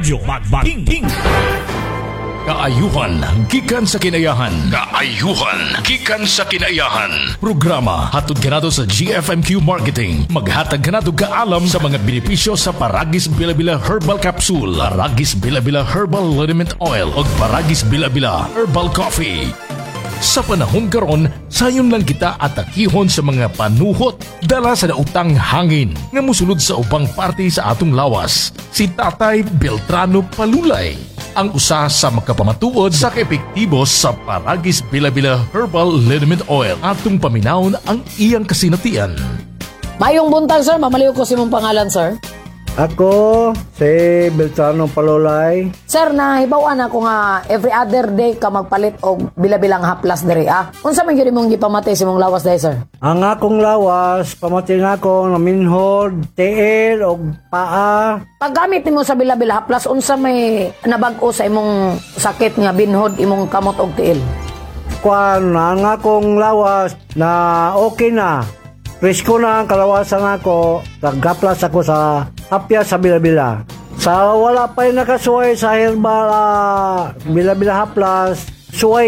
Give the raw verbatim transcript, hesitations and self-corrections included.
Radyo Magbating. Kaayuhan gikan sa kinayahan. Kaayuhan gikan sa kinayahan. Programa hatod kanado sa G F M Q Marketing. Maghatag kanado kaalam sa mga benepisyo sa Paragis Bila-Bila Herbal Capsule, Paragis Bila-Bila Herbal Liniment Oil ug Paragis Bila-Bila Herbal Coffee. Sa panahon karon, sayon lang kita atakihon sa mga panuhot dala sa dautang hangin nga musulod sa ubang parte sa atong lawas. Si Tatay Beltrano Palulay ang usa sa makapamatuod sa kaepektibo sa Paragis Bila-Bila Herbal Liniment Oil. Atong paminawon ang iyang kasinatian. Mayong buntag, sir. Mamaliw ko si mong pangalan, sir. Ako, si Beltrano Palulay. Sir, nahibawan ako nga every other day ka magpalit og bila-bilang haplas diri, ah. Unsa man gyud imong gipamatay sa imong lawas dai, sir? Ang akong lawas, pamating ako ng minhod, tiil, o paa. Paggamit nimo sa bila-bila haplas, unsa may nabag-o sa imong sakit nga binhod, imong kamot og tiil? Kuan, ang akong lawas na okay na. Presko na ang kalawasan ako, nagkaplas ako sa hapya sa bila-bila. Sa wala pa yung nakasuway sa herbal uh, bila-bila haplas, suway